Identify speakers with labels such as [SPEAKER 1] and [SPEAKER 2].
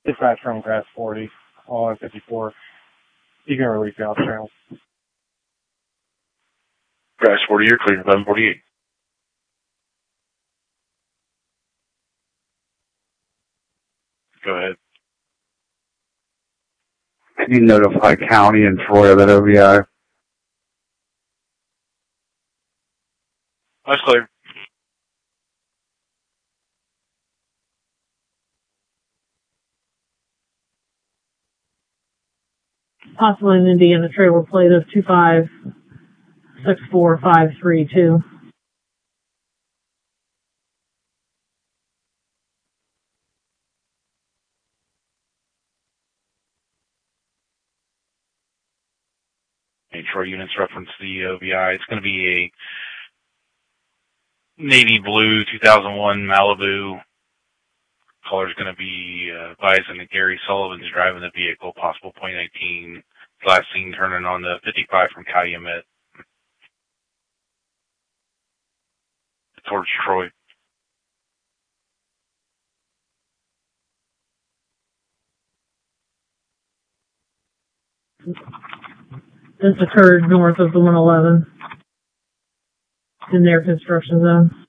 [SPEAKER 1] Dispatch from Grass 40, all on 54. You can release the off channel.
[SPEAKER 2] Grass 40, you're clear. 1148. Go ahead.
[SPEAKER 3] Can you notify County and Troy of that OVI?
[SPEAKER 2] That's clear.
[SPEAKER 4] Possibly an Indiana trailer plate of 2564532.
[SPEAKER 2] Troy units reference the OVI. It's going to be a navy blue 2001 Malibu. Color's going to be Bison and Gary Sullivan's driving the vehicle, possible .19. Last seen turning on the 55 from Calumet towards Troy.
[SPEAKER 4] This occurred north of the 111 in their construction zone.